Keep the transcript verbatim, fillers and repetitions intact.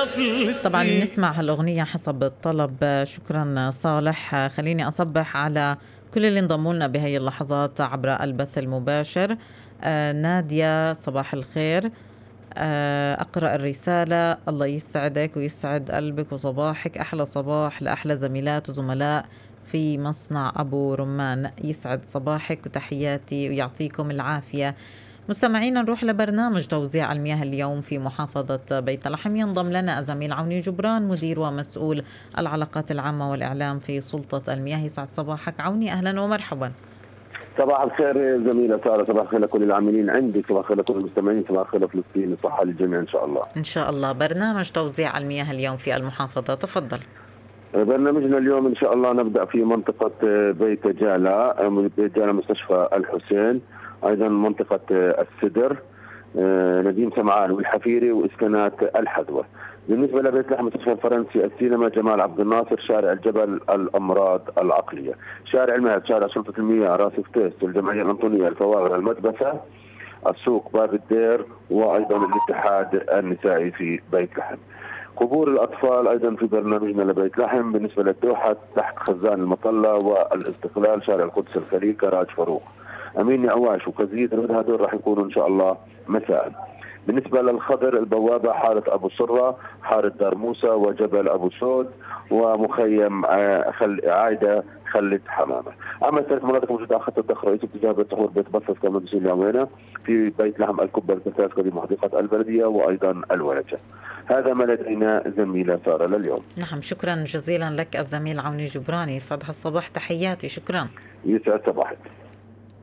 فلسطين. طبعا نسمع هالأغنية حسب الطلب. شكرا صالح. خليني أصبح على كل اللي انضموا لنا بهي اللحظات عبر البث المباشر. آه نادية صباح الخير. آه أقرأ الرسالة. الله يسعدك ويسعد قلبك وصباحك. أحلى صباح لأحلى زميلات وزملاء في مصنع أبو رمان. يسعد صباحك وتحياتي ويعطيكم العافية. مستمعينا نروح لبرنامج توزيع المياه اليوم في محافظة بيت لحم. ينضم لنا الزميل عوني جبران مدير ومسؤول العلاقات العامة والإعلام في سلطة المياه. يسعد صباحك عوني. أهلا ومرحبا. صباح الخير زميلة سارة، صباح الخير لكل العاملين عندك، صباح الخير لكل المستمعين، صباح الخير لفلسطين، الصحة للجميع إن شاء الله. إن شاء الله. برنامج توزيع المياه اليوم في المحافظة، تفضل. برنامجنا اليوم إن شاء الله نبدأ في منطقة بيت جالة، بيت جالة مستشفى الحسين، أيضا منطقة السدر، نديم سمعان والحفيري وإسكانات الحدوة. بالنسبة لبيت لحم مستشفى الفرنسي، السينما، جمال عبد الناصر، شارع الجبل، الأمراض العقلية، شارع المهد، شارع شرطة المياه، راس فتيس، الجمعية الأنطونية، الفواغر، المدبسة، السوق، باب الدير، وأيضا الاتحاد النسائي في بيت لحم. قبور الأطفال أيضا في برنامجنا لبيت لحم. بالنسبة للدوحة تحت خزان المطلة والاستقلال، شارع القدس الخليل، كراج فاروق، أمين عواش وكزيد رد، هذول راح يكونوا إن شاء الله مساء. بالنسبة للخضر، البوابة، حارة أبو صرة، حارة دار موسى، وجبل أبو سود، ومخيم خل... عايدة خلة حمامة. أما ثلاث مناطق موجودة خط الضخ رئيس اتجاه بيت طهور، بيت بصص، كمان وينه في بيت لحم، الكبة، الكساس، قديم حديقة البلدية، وأيضا الولجة. هذا ما لدينا زميلة سارة لليوم. نعم، شكرا جزيلا لك الزميل عوني جبراني. يسعد هالصباح، تحياتي، شكرا. يسعد صباحك.